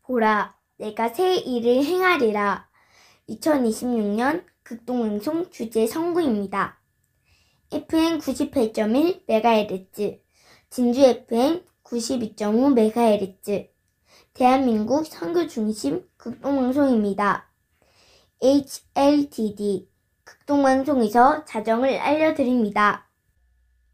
보라, 내가 새 일을 행하리라. 2026년 극동방송 주제 선구입니다. FM 98.1MHz, 진주 FM 92.5MHz, 대한민국 선교 중심 극동방송입니다. HLTD 극동방송에서 자정을 알려드립니다.